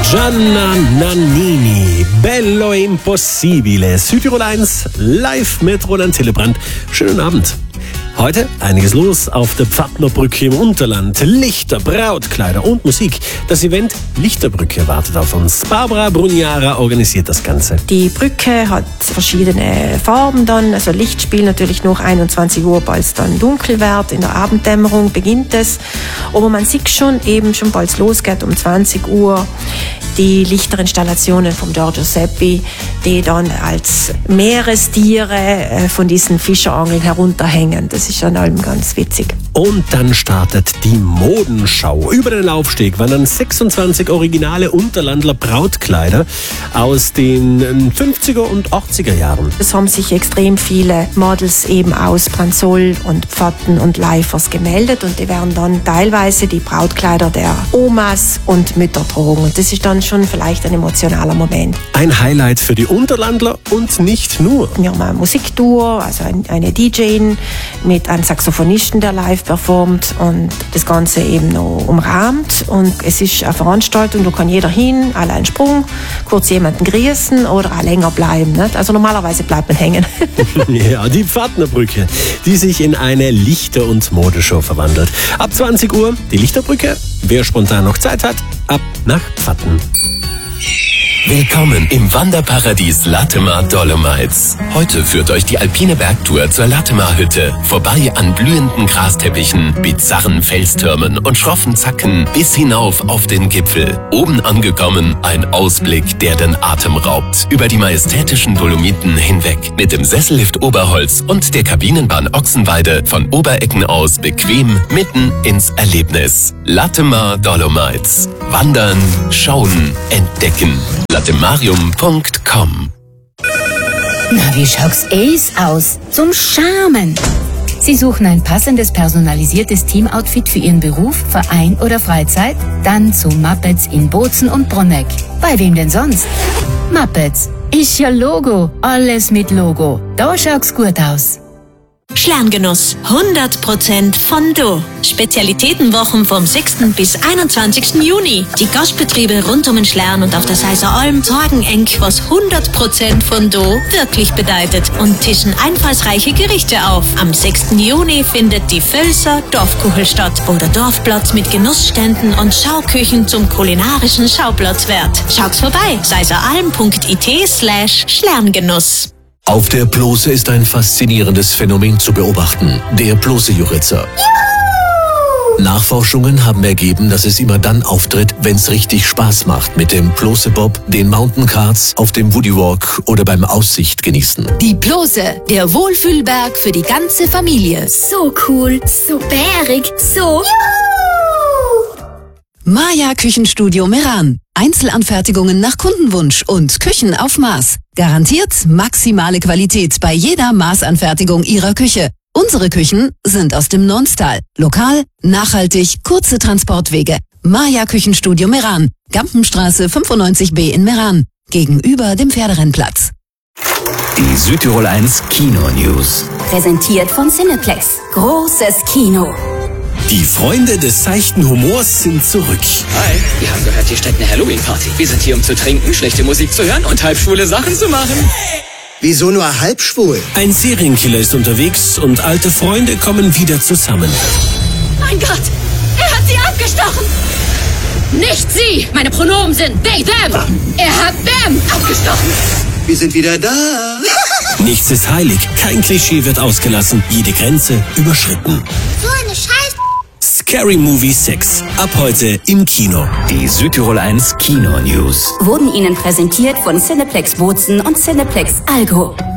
Gianna Nannini, Bello Impossibile, Südtirol 1, live mit Roland Hillebrand. Schönen Abend. Heute einiges los auf der Pfattnerbrücke im Unterland. Lichter, Brautkleider und Musik. Das Event Lichterbrücke wartet auf uns. Barbara Bruniara organisiert das Ganze. Die Brücke hat verschiedene Farben dann. Also Lichtspiel natürlich noch 21 Uhr, bald es dann dunkel wird. In der Abenddämmerung beginnt es. Aber man sieht schon bald es losgeht um 20 Uhr. Die Lichterinstallationen von Giorgio Seppi, die dann als Meerestiere von diesen Fischerangeln herunterhängen. Das ist an allem ganz witzig. Und dann startet die Modenschau. Über den Laufsteg wandern 26 originale Unterlandler Brautkleider aus den 50er und 80er Jahren. Es haben sich extrem viele Models eben aus Brandsol und Pfatten und Leifers gemeldet und die werden dann teilweise die Brautkleider der Omas und Mütter tragen. Und das ist dann schon vielleicht ein emotionaler Moment. Ein Highlight für die Unterlandler und nicht nur. Wir haben eine Musiktour, also eine DJ mit einem Saxophonisten, der live performt und das Ganze eben noch umrahmt. Und es ist eine Veranstaltung, da kann jeder hin, alle einen Sprung, kurz jemanden grüßen oder auch länger bleiben. Nicht? Also normalerweise bleibt man hängen. Ja, die Pfattnerbrücke, die sich in eine Lichter- und Modeshow verwandelt. Ab 20 Uhr die Lichterbrücke. Wer spontan noch Zeit hat, ab nach Pfatten. Willkommen im Wanderparadies Latemar Dolomites. Heute führt euch die alpine Bergtour zur Latemar-Hütte. Vorbei an blühenden Grasteppichen, bizarren Felstürmen und schroffen Zacken bis hinauf auf den Gipfel. Oben angekommen, ein Ausblick, der den Atem raubt. Über die majestätischen Dolomiten hinweg. Mit dem Sessellift Oberholz und der Kabinenbahn Ochsenweide von Oberecken aus bequem mitten ins Erlebnis. Latemar Dolomites. Wandern, schauen, entdecken. latemarium.com. Na, wie schaut's aus? Zum Charmen! Sie suchen ein passendes, personalisiertes Teamoutfit für Ihren Beruf, Verein oder Freizeit? Dann zu Muppets in Bozen und Bronegg. Bei wem denn sonst? Muppets. Ist ja Logo. Alles mit Logo. Da schaut's gut aus. Schlerngenuss, 100% Fondue. Spezialitätenwochen vom 6. bis 21. Juni. Die Gastbetriebe rund um den Schlern und auf der Seiser Alm sorgen eng, was 100% Fondue wirklich bedeutet und tischen einfallsreiche Gerichte auf. Am 6. Juni findet die Völser Dorfkuchel statt, wo der Dorfplatz mit Genussständen und Schauküchen zum kulinarischen Schauplatz wird. Schaut's vorbei, seiseralm.it/Schlerngenuss. Auf der Plose ist ein faszinierendes Phänomen zu beobachten, der Plose-Juritzer. Nachforschungen haben ergeben, dass es immer dann auftritt, wenn es richtig Spaß macht mit dem Plose-Bob, den Mountain Cards, auf dem Woody Walk oder beim Aussicht genießen. Die Plose, der Wohlfühlberg für die ganze Familie. So cool, so bärig, so... Maja Küchenstudio Meran. Einzelanfertigungen nach Kundenwunsch und Küchen auf Maß. Garantiert maximale Qualität bei jeder Maßanfertigung Ihrer Küche. Unsere Küchen sind aus dem Nonstal. Lokal, nachhaltig, kurze Transportwege. Maja Küchenstudio Meran. Gampenstraße 95b in Meran. Gegenüber dem Pferderennplatz. Die Südtirol 1 Kino News. Präsentiert von Cineplex. Großes Kino. Die Freunde des seichten Humors sind zurück. Hi, wir haben gehört, hier steht eine Halloween-Party. Wir sind hier, um zu trinken, schlechte Musik zu hören und halbschwule Sachen zu machen. Wieso nur halbschwul? Ein Serienkiller ist unterwegs und alte Freunde kommen wieder zusammen. Mein Gott, er hat sie abgestochen. Nicht sie, meine Pronomen sind they, them. Er hat them abgestochen. Wir sind wieder da. Nichts ist heilig, kein Klischee wird ausgelassen, jede Grenze überschritten. So eine Scheiße. Scary Movie 6. Ab heute im Kino. Die Südtirol 1 Kino News. Wurden Ihnen präsentiert von Cineplex Bozen und Cineplex Algo.